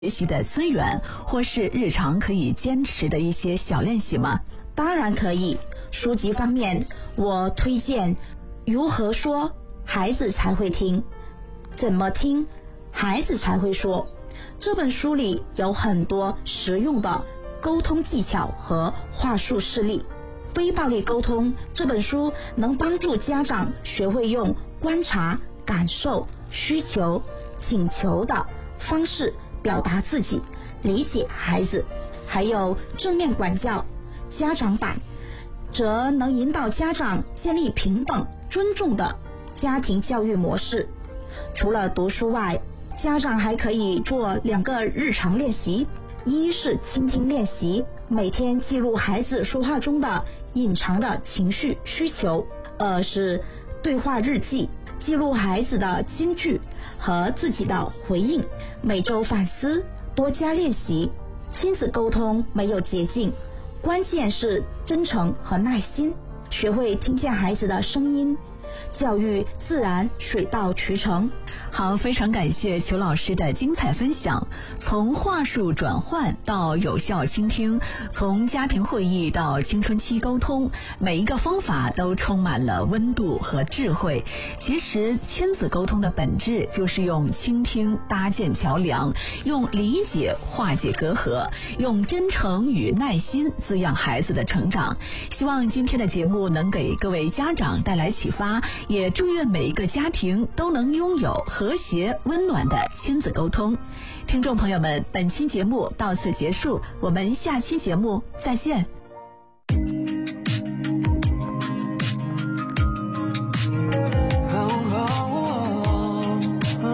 学习的资源，或是日常可以坚持的一些小练习吗？ 当然可以。书籍方面，我推荐《如何说孩子才会听》，怎么听孩子才会说。这本书里有很多实用的沟通技巧和话术事例。非暴力沟通这本书能帮助家长学会用观察、感受、需求、请求的方式表达自己，理解孩子。还有正面管教家长版，则能引导家长建立平等、尊重的家庭教育模式。除了读书外，家长还可以做2个日常练习。一是倾听练习，每天记录孩子说话中的隐藏的情绪需求。2是对话日记，记录孩子的金句和自己的回应，每周反思，多加练习。亲子沟通没有捷径，关键是真诚和耐心，学会听见孩子的声音，教育自然水到渠成。 好，非常感谢裘老师的精彩分享。从话术转换到有效倾听，从家庭会议到青春期沟通，每一个方法都充满了温度和智慧。其实亲子沟通的本质就是用倾听搭建桥梁，用理解化解隔阂，用真诚与耐心滋养孩子的成长。希望今天的节目能给各位家长带来启发，也祝愿每一个家庭都能拥有和谐温暖的亲子沟通。听众朋友们，本期节目到此结束，我们下期节目再见。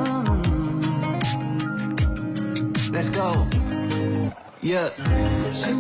Let's go. Yeah.